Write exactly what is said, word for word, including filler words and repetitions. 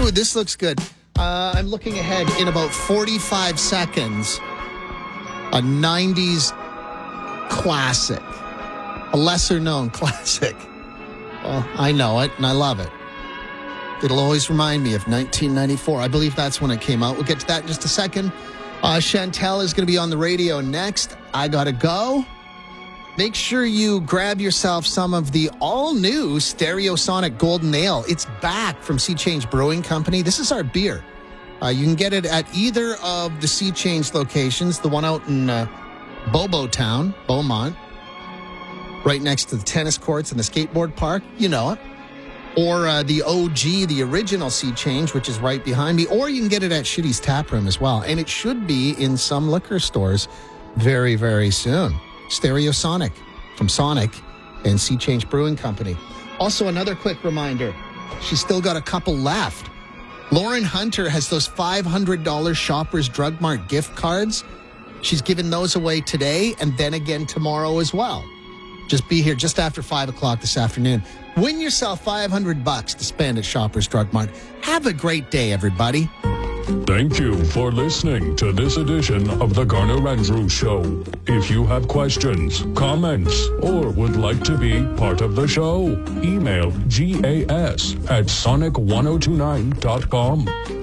Ooh, this looks good. Uh, I'm looking ahead in about forty-five seconds. A nineties classic. A lesser-known classic. Well, I know it, and I love it. It'll always remind me of nineteen ninety-four. I believe that's when it came out. We'll get to that in just a second. Uh, Chantel is going to be on the radio next. I gotta go. Make sure you grab yourself some of the all-new Stereosonic Golden Ale. It's back from Sea Change Brewing Company. This is our beer. Uh, you can get it at either of the Sea Change locations, the one out in uh, Bobo Town, Beaumont, right next to the tennis courts and the skateboard park. You know it. Or uh, the O G, the original Sea Change, which is right behind me. Or you can get it at Shitty's Tap Room as well. And it should be in some liquor stores very, very soon. Stereosonic from Sonic and Sea Change Brewing Company. Also, another quick reminder. She's still got a couple left. Lauren Hunter has those five hundred dollars Shoppers Drug Mart gift cards. She's giving those away today and then again tomorrow as well. Just be here just after five o'clock this afternoon. Win yourself five hundred bucks to spend at Shoppers Drug Mart. Have a great day, everybody. Thank you for listening to this edition of the Garner Andrews Show. If you have questions, comments, or would like to be part of the show, email gas at sonic ten twenty-nine dot com.